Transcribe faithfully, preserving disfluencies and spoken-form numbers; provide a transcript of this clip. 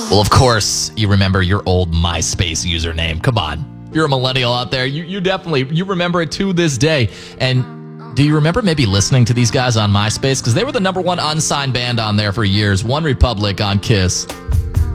Well, of course, you remember your old MySpace username. Come on. If you're a millennial out there, you, you definitely, you remember it to this day. And do you remember maybe listening to these guys on MySpace? Because they were the number one unsigned band on there for years. One Republic on Kiss.